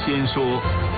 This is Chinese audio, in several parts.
先说。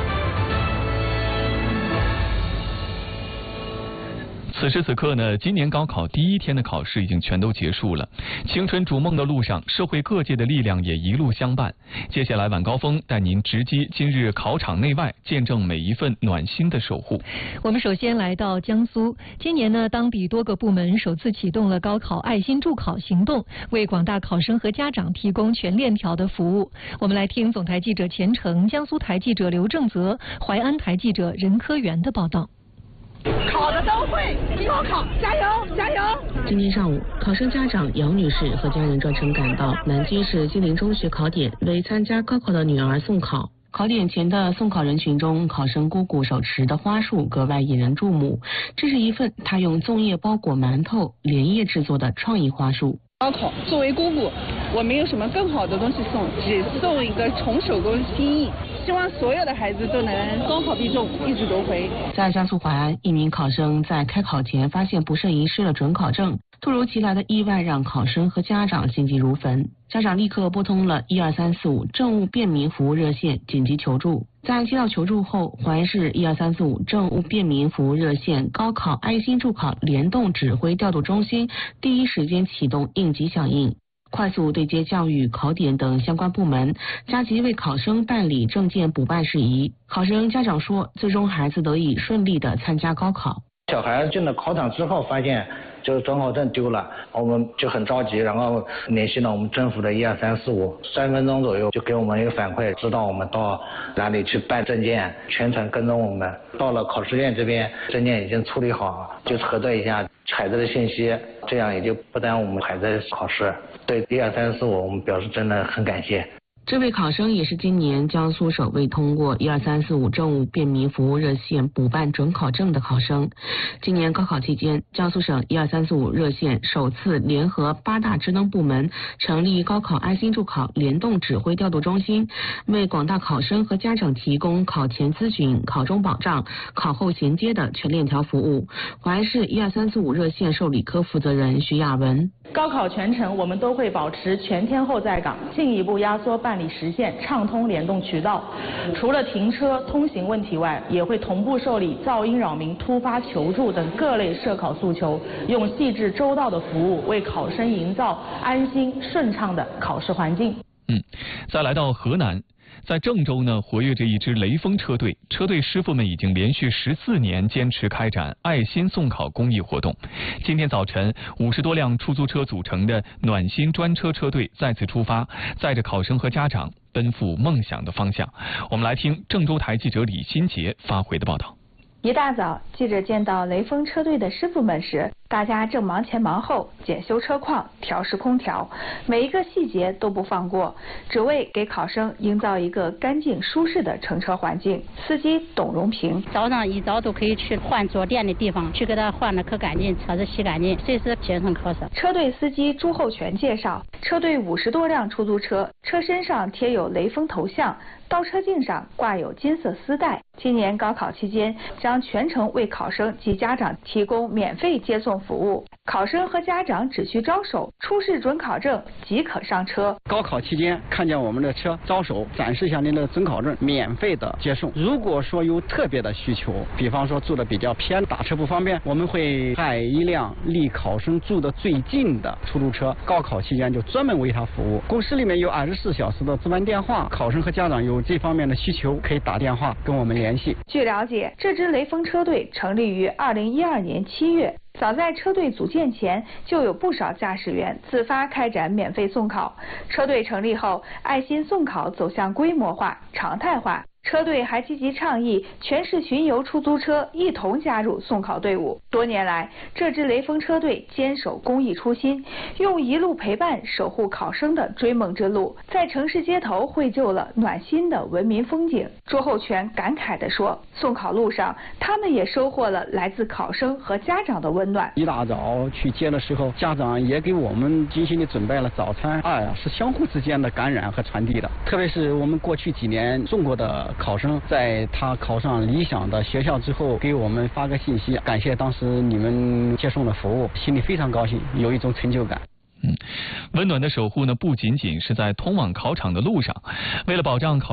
此时此刻呢，今年高考第一天的考试已经全都结束了。青春逐梦的路上，社会各界的力量也一路相伴。接下来晚高峰带您直击今日考场内外，见证每一份暖心的守护。 我们首先来到江苏，今年呢，当地多个部门首次启动了高考爱心助考行动，为广大考生和家长提供全链条的服务。我们来听总台记者钱成、江苏台记者刘正泽、淮安台记者任科元的报道。 考的都会，高考加油加油！ 今天上午，考生家长杨女士和家人专程赶到南京市金陵中学考点，为参加高考的女儿送考。考点前的送考人群中，考生姑姑手持的花束格外引人注目。这是一份她用粽叶包裹馒头连夜制作的创意花束。 高考作为姑姑，我没有什么更好的东西送，只送一个纯手工心意。希望所有的孩子都能高考必中，一举夺回。 在江苏淮安，一名考生在开考前发现不慎遗失了准考证，突如其来的意外让考生和家长心急如焚。家长立刻拨通了12345政务便民服务热线紧急求助。在接到求助后，淮安市12345政务便民服务热线高考爱心助考联动指挥调度中心第一时间启动应急响应，快速对接教育、考点等相关部门，加急为考生办理证件补办事宜。考生家长说，最终孩子得以顺利地参加高考。 小孩进了考场之后，发现就是准考证丢了，我们就很着急，然后联系了我们政府的12345，3分钟左右就给我们一个反馈，知道我们到哪里去办证件，全程跟踪我们。到了考试院这边，证件已经处理好，就核对一下孩子的信息，这样也就不耽误我们孩子的考试。对12345我们表示真的很感谢。 这位考生也是今年江苏首位通过12345政务便民服务热线补办准考证的考生。今年高考期间，江苏省12345热线首次联合8大职能部门成立高考爱心助考联动指挥调度中心，为广大考生和家长提供考前咨询、考中保障、考后衔接的全链条服务。淮安市12345热线受理科负责人徐亚文： 高考全程我们都会保持全天候在岗，进一步压缩办理实现畅通联动渠道。除了停车通行问题外，也会同步受理噪音扰民、突发求助等各类涉考诉求，用细致周到的服务为考生营造安心顺畅的考试环境。 再来到河南。在郑州呢，活跃着一支雷锋车队，车队师傅们已经连续14年坚持开展爱心送考公益活动。今天早晨，50多辆出租车组成的暖心专车车队再次出发，载着考生和家长奔赴梦想的方向。我们来听郑州台记者李新杰发回的报道。 一大早，记者见到雷锋车队的师傅们时，大家正忙前忙后检修车况、调试空调，每一个细节都不放过，只为给考生营造一个干净舒适的乘车环境。司机董荣平： 早上一早都可以去换坐垫的地方，去给他换的可干净，车子洗干净，随时节省考试。 车队司机朱厚全介绍，车队50多辆出租车，车身上贴有雷锋头像，倒车镜上挂有金色丝带。今年高考期间，将全程为考生及家长提供免费接送服务。考生和家长只需招手，出示准考证即可上车。 高考期间看见我们的车，招手展示一下您的准考证，免费的接送。如果说有特别的需求，比方说住的比较偏，打车不方便，我们会派一辆离考生住的最近的出租车，高考期间就专门为他服务。公司里面有24小时的值班电话，考生和家长有这方面的需求，可以打电话跟我们联系。 据了解，这支雷锋车队成立于2012年7月。早在车队组建前，就有不少驾驶员自发开展免费送考。车队成立后，爱心送考走向规模化、常态化。车队还积极倡议全市巡游出租车一同加入送考队伍。多年来，这支雷锋车队坚守公益初心，用一路陪伴守护考生的追梦之路，在城市街头绘就了暖心的文明风景。朱厚全感慨地说，送考路上，他们也收获了来自考生和家长的温暖。 一大早去接的时候，家长也给我们精心地准备了早餐，是相互之间的感染和传递的。特别是我们过去几年送过的考生，在他考上理想的学校之后，给我们发个信息，感谢当时你们接送的服务，心里非常高兴，有一种成就感。 温暖的守护呢，不仅仅是在通往考场的路上，为了保障考